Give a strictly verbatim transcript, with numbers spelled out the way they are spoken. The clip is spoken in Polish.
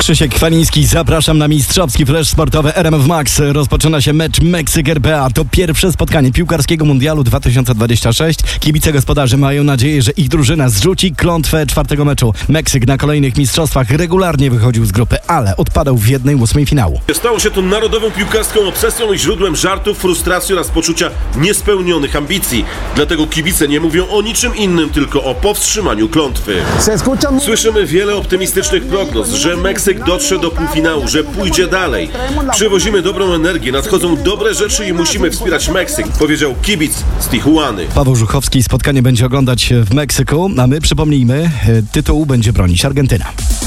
Krzysiek Kwaliński, zapraszam na mistrzowski flash sportowy R M F Max. Rozpoczyna się mecz Meksyk-R P A. To pierwsze spotkanie piłkarskiego mundialu dwa tysiące dwudziestego szóstego. Kibice gospodarzy mają nadzieję, że ich drużyna zrzuci klątwę czwartego meczu. Meksyk na kolejnych mistrzostwach regularnie wychodził z grupy, ale odpadał w jednej ósmej finału. Stało się to narodową piłkarską obsesją i źródłem żartów, frustracji oraz poczucia niespełnionych ambicji. Dlatego kibice nie mówią o niczym innym, tylko o powstrzymaniu klątwy. Słyszymy wiele optymistycznych prognoz, że Meksyk dotrze do półfinału, że pójdzie dalej. Przywozimy dobrą energię, nadchodzą dobre rzeczy i musimy wspierać Meksyk, powiedział kibic z Tijuany. Paweł Żuchowski spotkanie będzie oglądać w Meksyku, a my przypomnijmy, tytułu będzie bronić Argentyna.